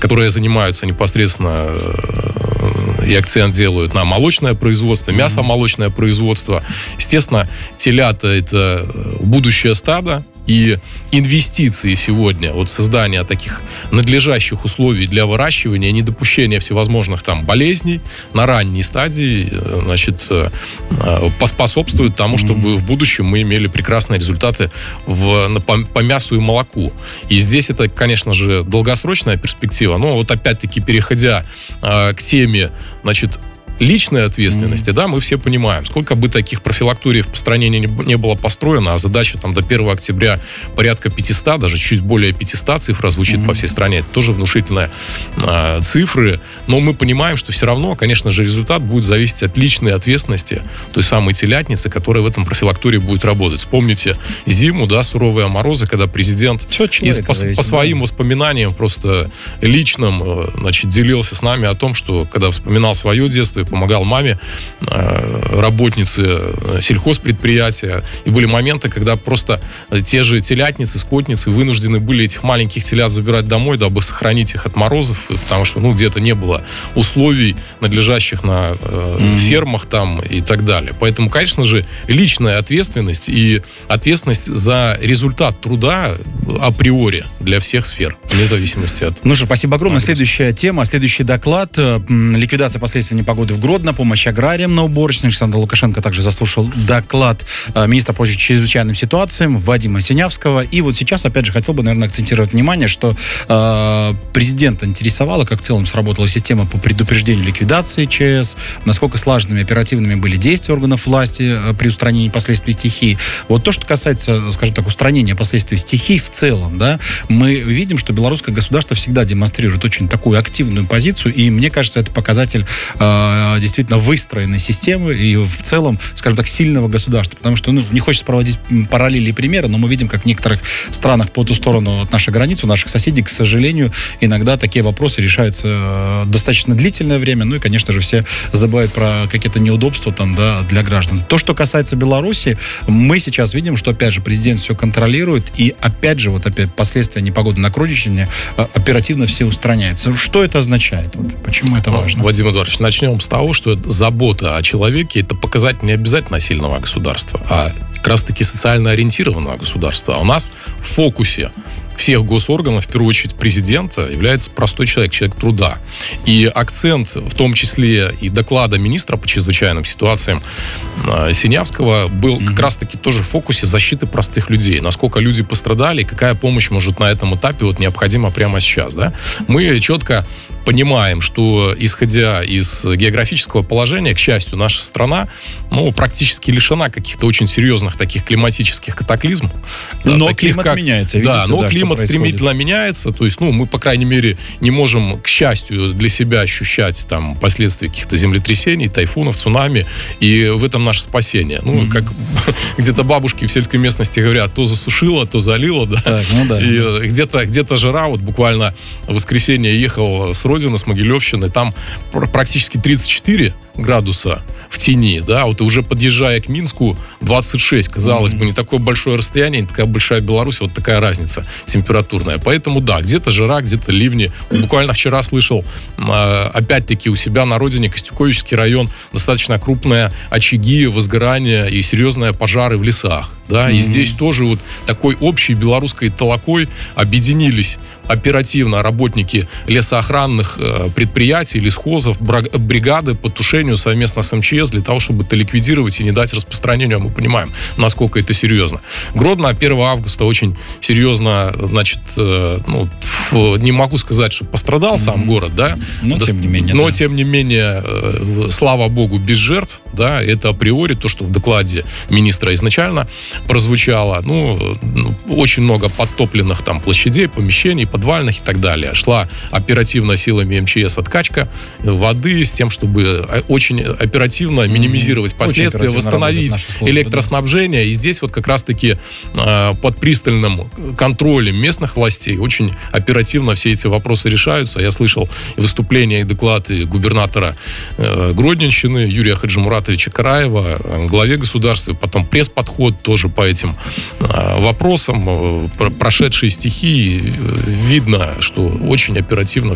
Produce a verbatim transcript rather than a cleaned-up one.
которые занимаются непосредственно и акцент делают на молочное производство, мясо-молочное производство. Естественно, телята – это будущее стадо, и инвестиции сегодня, вот создание таких надлежащих условий для выращивания, недопущения всевозможных там болезней на ранней стадии, значит, поспособствуют тому, чтобы в будущем мы имели прекрасные результаты в, по, по мясу и молоку. И здесь это, конечно же, долгосрочная перспектива. Но вот опять-таки, переходя э, к теме, значит, личной ответственности, mm-hmm. да, мы все понимаем, сколько бы таких профилакториев по стране не, не было построено, а задача там до первого октября порядка пятьсот, даже чуть более пятьсот, цифра звучит mm-hmm. по всей стране, это тоже внушительные а, цифры, но мы понимаем, что все равно, конечно же, результат будет зависеть от личной ответственности той самой телятницы, которая в этом профилактории будет работать. Вспомните зиму, да, суровые морозы, когда президент из, по, зависит, по своим да. воспоминаниям просто личным, значит, делился с нами о том, что когда вспоминал свое детство, помогал маме, работнице сельхозпредприятия. И были моменты, когда просто те же телятницы, скотницы вынуждены были этих маленьких телят забирать домой, дабы сохранить их от морозов, потому что, ну, где-то не было условий, надлежащих на э, mm-hmm. фермах там и так далее. Поэтому, конечно же, личная ответственность и ответственность за результат труда априори для всех сфер, вне зависимости от... Ну что, спасибо огромное. Следующая тема, следующий доклад. Ликвидация последствий непогоды в Гродно, помощь аграриям на уборочных. Александр Лукашенко также заслушал доклад министра по чрезвычайным ситуациям Вадима Синявского. И вот сейчас, опять же, хотел бы, наверное, акцентировать внимание, что э, президента интересовало, как в целом сработала система по предупреждению ликвидации ЧС, насколько слаженными, оперативными были действия органов власти при устранении последствий стихий. Вот то, что касается, скажем так, устранения последствий стихий в целом, да, мы видим, что белорусское государство всегда демонстрирует очень такую активную позицию, и мне кажется, это показатель э, действительно выстроенной системы и в целом, скажем так, сильного государства. Потому что, ну, не хочется проводить параллели и примеры, но мы видим, как в некоторых странах по ту сторону от нашей границы, у наших соседей, к сожалению, иногда такие вопросы решаются достаточно длительное время. Ну и, конечно же, все забывают про какие-то неудобства там, да, для граждан. То, что касается Беларуси, мы сейчас видим, что, опять же, президент все контролирует, и, опять же, вот опять последствия непогоды на Кродичине оперативно все устраняются. Что это означает? Вот, почему это важно? Вадим Эдуардович, начнем с того, что забота о человеке — это показатель не обязательно сильного государства, а как раз-таки социально ориентированного государства. А у нас в фокусе всех госорганов, в первую очередь президента, является простой человек, человек труда. И акцент, в том числе и доклада министра по чрезвычайным ситуациям Синявского, был mm-hmm. как раз-таки тоже в фокусе защиты простых людей. Насколько люди пострадали, какая помощь может на этом этапе вот необходима прямо сейчас. Да? Мы четко понимаем, что, исходя из географического положения, к счастью, наша страна, ну, практически лишена каких-то очень серьезных таких климатических катаклизмов. Но таких, климат как, меняется, видите, да, но да, климат стремительно меняется. То есть, ну, мы, по крайней мере, не можем, к счастью, для себя ощущать там последствия каких-то землетрясений, тайфунов, цунами. И в этом наше спасение. Ну, mm-hmm. как где-то бабушки в сельской местности говорят, то засушило, то залило, да. Так, ну, да. И да. где-то, где-то жара. Вот буквально в воскресенье ехал с родины, с Могилевщины, там практически тридцать четыре градуса в тени, да, вот уже подъезжая к Минску, двадцать шесть, казалось mm-hmm. бы, не такое большое расстояние, не такая большая Беларусь, вот такая разница температурная. Поэтому, да, где-то жара, где-то ливни. Буквально вчера слышал, опять-таки, у себя на родине, Костюковичский район, достаточно крупные очаги возгорания и серьезные пожары в лесах, да, mm-hmm. и здесь тоже вот такой общей белорусской толокой объединились оперативно работники лесоохранных э, предприятий, лесхозов, бригады по тушению совместно с эм че эс для того, чтобы это ликвидировать и не дать распространению. Мы понимаем, насколько это серьезно. Гродно первого августа очень серьезно, значит, э, ну, в, не могу сказать, что пострадал mm-hmm. сам город, да, но, да, тем не менее, но да. тем не менее, э, слава богу, без жертв, да, это априори то, что в докладе министра изначально прозвучало. Ну, очень много подтопленных там площадей, помещений, подвальных и так далее. Шла оперативно силами эм че эс откачка воды с тем, чтобы очень оперативно минимизировать mm-hmm. последствия, восстановить службы, электроснабжение. Да. И здесь вот как раз-таки э, под пристальным контролем местных властей очень оперативно все эти вопросы решаются. Я слышал выступления и доклады губернатора э, Гродненщины Юрия Хаджимуратовича Караева, главе государства, потом пресс-подход тоже по этим э, вопросам. Э, прошедшие стихии, э, видно, что очень оперативно